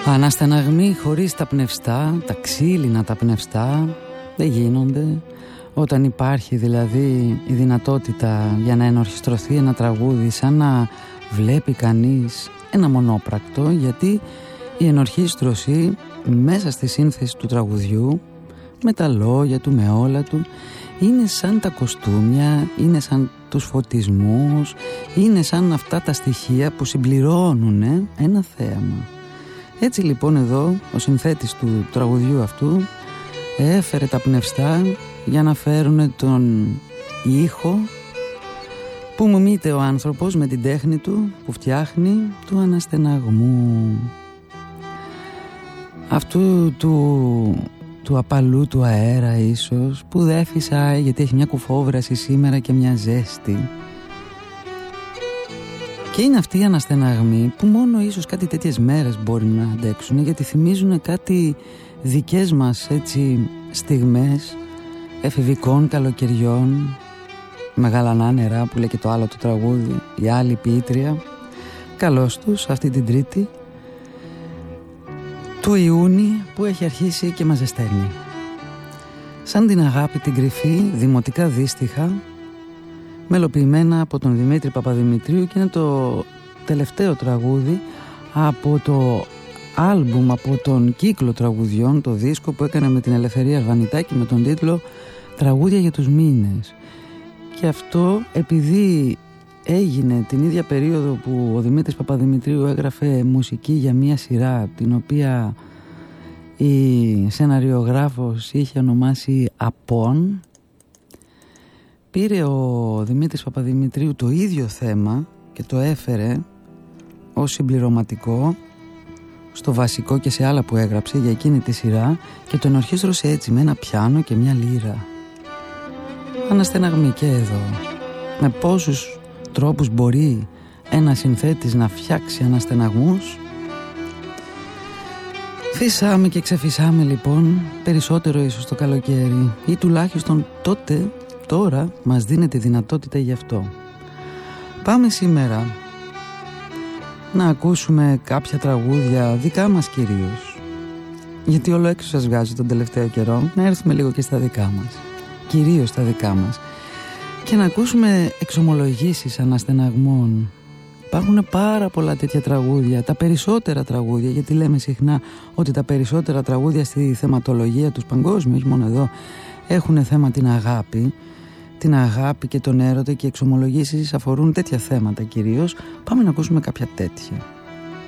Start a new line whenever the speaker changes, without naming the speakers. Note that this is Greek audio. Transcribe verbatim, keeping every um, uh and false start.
Αναστεναγμοί χωρίς τα πνευστά, τα ξύλινα τα πνευστά δεν γίνονται. Όταν υπάρχει δηλαδή η δυνατότητα για να ενορχιστρωθεί ένα τραγούδι, σαν να βλέπει κανείς ένα μονόπρακτο, γιατί η ενορχίστρωση μέσα στη σύνθεση του τραγουδιού, με τα λόγια του, με όλα του, είναι σαν τα κοστούμια, είναι σαν τους φωτισμούς, είναι σαν αυτά τα στοιχεία που συμπληρώνουν ένα θέαμα. Έτσι λοιπόν εδώ ο συνθέτης του τραγουδιού αυτού έφερε τα πνευστά για να φέρουν τον ήχο που μιμείται ο άνθρωπος με την τέχνη του που φτιάχνει του αναστεναγμού, αυτού του, του απαλού του αέρα ίσως που δεν φυσάει γιατί έχει μια κουφόβραση σήμερα και μια ζέστη. Και είναι αυτοί οι αναστεναγμοί που μόνο ίσως κάτι τέτοιες μέρες μπορεί να αντέξουν, γιατί θυμίζουν κάτι δικές μας έτσι στιγμές εφηβικών καλοκαιριών, μεγαλανά νερά που λέει και το άλλο το τραγούδι, η άλλη ποιήτρια. Καλώς τους αυτή την Τρίτη του Ιούνι που έχει αρχίσει και μας ζεσταίνει. Σαν την αγάπη την κρυφή, δημοτικά δύστιχα, μελοποιημένα από τον Δημήτρη Παπαδημητρίου, και είναι το τελευταίο τραγούδι από το άλμπουμ, από τον κύκλο τραγουδιών, το δίσκο που έκανε με την Ελευθερία Αρβανιτάκη με τον τίτλο «Τραγούδια για τους μήνες». Και αυτό επειδή έγινε την ίδια περίοδο που ο Δημήτρης Παπαδημητρίου έγραφε μουσική για μία σειρά την οποία η σεναριογράφος είχε ονομάσει «Απόν», πήρε ο Δημήτρης Παπαδημητρίου το ίδιο θέμα και το έφερε ως συμπληρωματικό στο βασικό και σε άλλα που έγραψε για εκείνη τη σειρά και το ενορχίστρωσε έτσι με ένα πιάνο και μια λύρα. Αναστεναγμή και εδώ. Με πόσους τρόπους μπορεί ένα συνθέτης να φτιάξει αναστεναγμούς. Φυσάμε και ξεφυσάμε λοιπόν, περισσότερο ίσως το καλοκαίρι, ή τουλάχιστον τότε, τώρα μας δίνεται δυνατότητα γι' αυτό. Πάμε σήμερα να ακούσουμε κάποια τραγούδια δικά μας κυρίως, γιατί όλο έξω σας βγάζω τον τελευταίο καιρό, να έρθουμε λίγο και στα δικά μας, κυρίως στα δικά μας, και να ακούσουμε εξομολογήσεις αναστεναγμών. Υπάρχουν πάρα πολλά τέτοια τραγούδια, τα περισσότερα τραγούδια, γιατί λέμε συχνά ότι τα περισσότερα τραγούδια στη θεματολογία τους παγκόσμιου, όχι μόνο εδώ, έχουν θέμα την αγάπη, την αγάπη και τον έρωτα, και οι εξομολογήσεις αφορούν τέτοια θέματα κυρίως. Πάμε να ακούσουμε κάποια τέτοια.